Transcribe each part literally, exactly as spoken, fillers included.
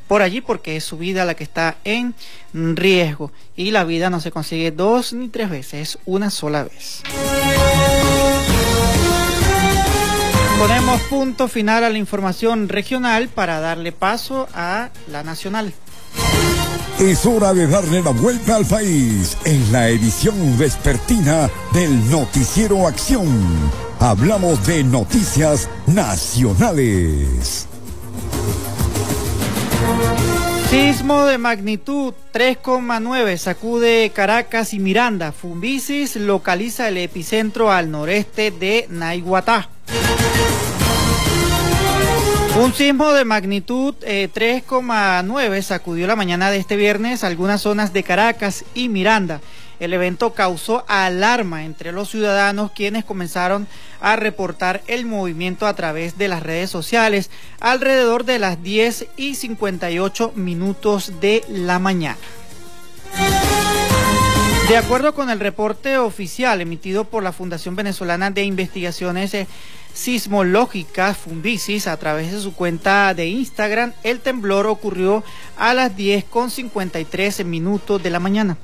por allí, porque es su vida la que está en riesgo. Y la vida no se consigue dos ni tres veces, es una sola vez. Ponemos punto final a la información regional para darle paso a la nacional. Es hora de darle la vuelta al país en la edición vespertina del Noticiero Acción. Hablamos de noticias nacionales. Sismo de magnitud tres coma nueve sacude Caracas y Miranda. Fumbisis localiza el epicentro al noreste de Naiguatá. Un sismo de magnitud eh, tres coma nueve sacudió la mañana de este viernes algunas zonas de Caracas y Miranda. El evento causó alarma entre los ciudadanos, quienes comenzaron a reportar el movimiento a través de las redes sociales alrededor de las diez y cincuenta y ocho minutos de la mañana. De acuerdo con el reporte oficial emitido por la Fundación Venezolana de Investigaciones eh, Sismológicas, Fumbisis, a través de su cuenta de Instagram, el temblor ocurrió a las diez con cincuenta y tres minutos de la mañana.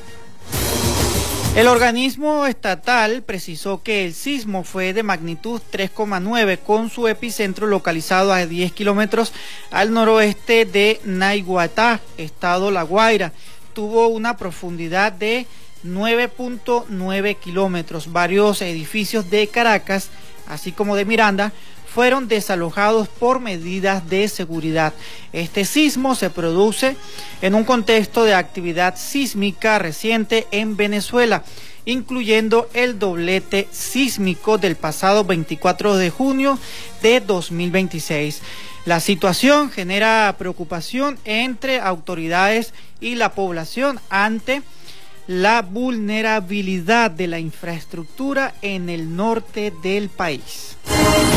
El organismo estatal precisó que el sismo fue de magnitud tres coma nueve con su epicentro localizado a diez kilómetros al noroeste de Naiguatá, estado La Guaira. Tuvo una profundidad de nueve punto nueve kilómetros. Varios edificios de Caracas, así como de Miranda, fueron desalojados por medidas de seguridad. Este sismo se produce en un contexto de actividad sísmica reciente en Venezuela, incluyendo el doblete sísmico del pasado veinticuatro de junio de dos mil veintiséis. La situación genera preocupación entre autoridades y la población ante la vulnerabilidad de la infraestructura en el norte del país.